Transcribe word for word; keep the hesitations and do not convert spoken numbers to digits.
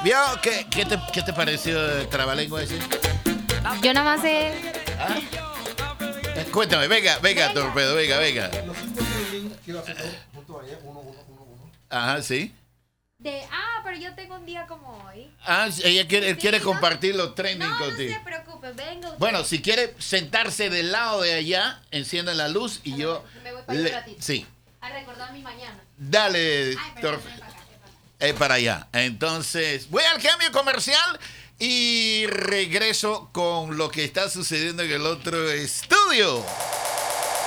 ¿Vio? ¿Qué, qué, te, ¿Qué te pareció el trabalengua ese? Yo nada más sé. ¿Ah? Eh, Cuéntame, venga, venga, Venga. Torpedo, venga, venga. Los cinco streaming quiero hacer junto a ella, uno, uno, uno, uno. Ajá, sí. De, ah, pero yo tengo un día como hoy. Ah, ella quiere, él Sí, quiere no- compartir los trending No, no contigo. se preocupe, venga usted. Bueno, si quiere sentarse del lado de allá, encienda la luz y yo... Me voy para allá un ratito. Sí, A recordar mi mañana. dale, Ay, perdón, Torpedo. ven para acá, ven para acá. Es para allá. Entonces, voy al cambio comercial y regreso con lo que está sucediendo en el otro estudio.